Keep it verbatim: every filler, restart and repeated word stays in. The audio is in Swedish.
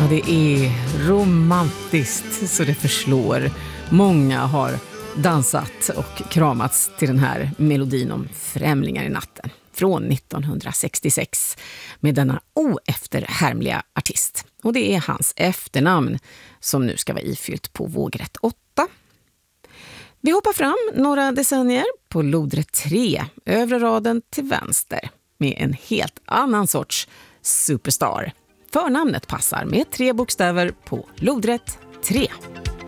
Ja, det är romantiskt så det förslår. Många har dansat och kramats till den här melodin om Främlingar i natten från nittonhundrasextiosex med denna oefterhärmliga artist. Och det är hans efternamn som nu ska vara ifyllt på vågrätt åtta. Vi hoppar fram några decennier på lodrätt tre, övre raden till vänster, med en helt annan sorts superstar. Förnamnet passar med tre bokstäver på lodrätt tre.